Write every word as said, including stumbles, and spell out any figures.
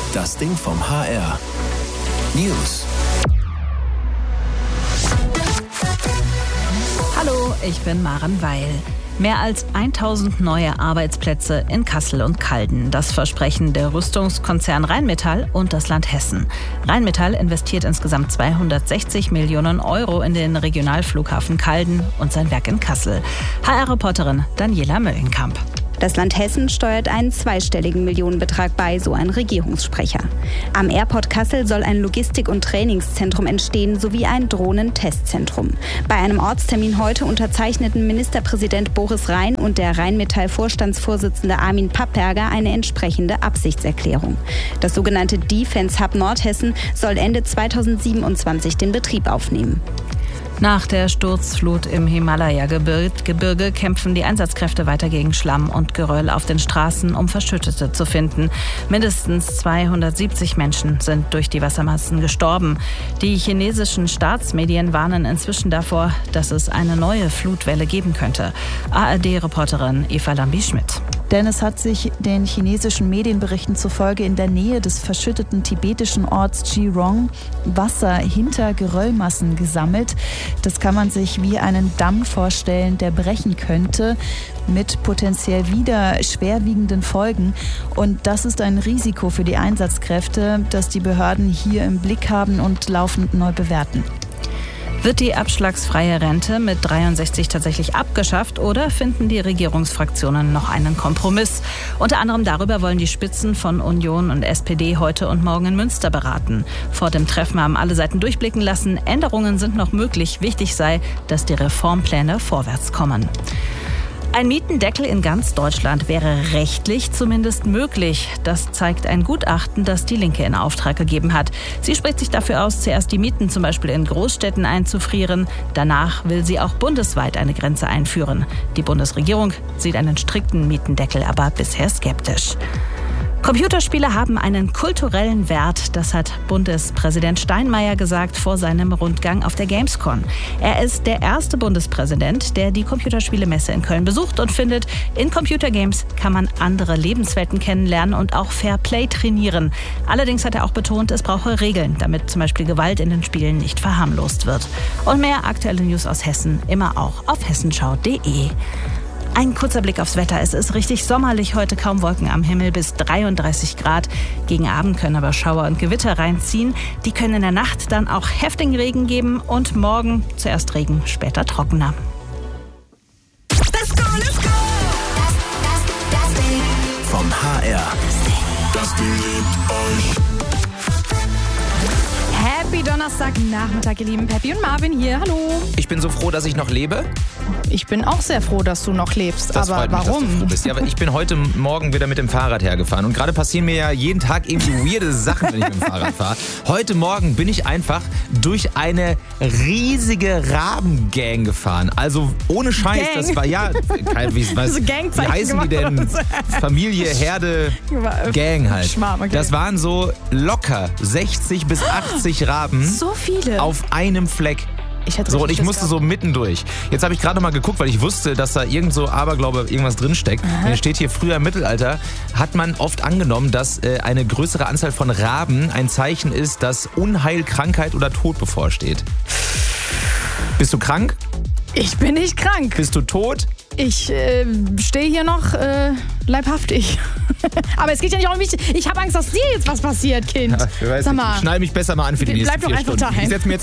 Das Ding vom H R. News. Hallo, ich bin Maren Weil. Mehr als tausend neue Arbeitsplätze in Kassel und Calden. Das Versprechen der Rüstungskonzern Rheinmetall und das Land Hessen. Rheinmetall investiert insgesamt zweihundertsechzig Millionen Euro in den Regionalflughafen Calden und sein Werk in Kassel. H R-Reporterin Daniela Möllenkamp. Das Land Hessen steuert einen zweistelligen Millionenbetrag bei, so ein Regierungssprecher. Am Airport Kassel soll ein Logistik- und Trainingszentrum entstehen sowie ein Drohnentestzentrum. Bei einem Ortstermin heute unterzeichneten Ministerpräsident Boris Rhein und der Rheinmetall-Vorstandsvorsitzende Armin Papperger eine entsprechende Absichtserklärung. Das sogenannte Defense Hub Nordhessen soll Ende zweitausendsiebenundzwanzig den Betrieb aufnehmen. Nach der Sturzflut im Himalaya-Gebirge kämpfen die Einsatzkräfte weiter gegen Schlamm und Geröll auf den Straßen, um Verschüttete zu finden. Mindestens zweihundertsiebzig Menschen sind durch die Wassermassen gestorben. Die chinesischen Staatsmedien warnen inzwischen davor, dass es eine neue Flutwelle geben könnte. A R D-Reporterin Eva Lambi-Schmidt. Denn es hat sich den chinesischen Medienberichten zufolge in der Nähe des verschütteten tibetischen Orts Jirong Wasser hinter Geröllmassen gesammelt. Das kann man sich wie einen Damm vorstellen, der brechen könnte, mit potenziell wieder schwerwiegenden Folgen. Und das ist ein Risiko für die Einsatzkräfte, das die Behörden hier im Blick haben und laufend neu bewerten. Wird die abschlagsfreie Rente mit dreiundsechzig tatsächlich abgeschafft oder finden die Regierungsfraktionen noch einen Kompromiss? Unter anderem darüber wollen die Spitzen von Union und S P D heute und morgen in Münster beraten. Vor dem Treffen haben alle Seiten durchblicken lassen, Änderungen sind noch möglich. Wichtig sei, dass die Reformpläne vorwärts kommen. Ein Mietendeckel in ganz Deutschland wäre rechtlich zumindest möglich. Das zeigt ein Gutachten, das die Linke in Auftrag gegeben hat. Sie spricht sich dafür aus, zuerst die Mieten zum Beispiel in Großstädten einzufrieren. Danach will sie auch bundesweit eine Grenze einführen. Die Bundesregierung sieht einen strikten Mietendeckel aber bisher skeptisch. Computerspiele haben einen kulturellen Wert, das hat Bundespräsident Steinmeier gesagt vor seinem Rundgang auf der Gamescom. Er ist der erste Bundespräsident, der die Computerspielemesse in Köln besucht und findet, in Computergames kann man andere Lebenswelten kennenlernen und auch Fair Play trainieren. Allerdings hat er auch betont, es brauche Regeln, damit zum Beispiel Gewalt in den Spielen nicht verharmlost wird. Und mehr aktuelle News aus Hessen immer auch auf hessenschau punkt de. Ein kurzer Blick aufs Wetter. Es ist richtig sommerlich heute, kaum Wolken am Himmel bis dreiunddreißig Grad. Gegen Abend können aber Schauer und Gewitter reinziehen. Die können in der Nacht dann auch heftigen Regen geben und morgen zuerst Regen, später trockener. Let's go, let's go! Das, das, das Ding vom H R. Das Ding liebt euch. Happy Donnerstagnachmittag, ihr lieben Peppi und Marvin hier. Hallo. Ich bin so froh, dass ich noch lebe. Ich bin auch sehr froh, dass du noch lebst. Das aber freut mich, warum? Dass du froh bist. Ja, aber ich bin heute Morgen wieder mit dem Fahrrad hergefahren. Und gerade passieren mir ja jeden Tag irgendwie weirde Sachen, wenn ich mit dem Fahrrad fahre. Heute Morgen bin ich einfach durch eine riesige Rabengang gefahren. Also ohne Scheiß, Gang. das war ja... Kein, wie, was, So wie heißen die denn? Familie, Herde, Gang halt. Schmarrn, okay. Das waren so locker sechzig bis achtzig Raben So viele. auf einem Fleck. Ich hätte So, und richtig ich musste Schiss so mittendurch. Jetzt habe ich gerade noch mal geguckt, weil ich wusste, dass da irgend so Aberglaube irgendwas drinsteckt. Hier steht hier, früher im Mittelalter hat man oft angenommen, dass äh, eine größere Anzahl von Raben ein Zeichen ist, dass Unheil, Krankheit oder Tod bevorsteht. Bist du krank? Ich bin nicht krank. Bist du tot? Ich äh, stehe hier noch äh, leibhaftig. Aber es geht ja nicht um mich. Ich habe Angst, dass dir jetzt was passiert, Kind. Ja, ich weiß Sag nicht. mal. Ich schnall mich besser mal an für die Bleib nächsten doch vier einfach Stunden. daheim. Ich setz mir jetzt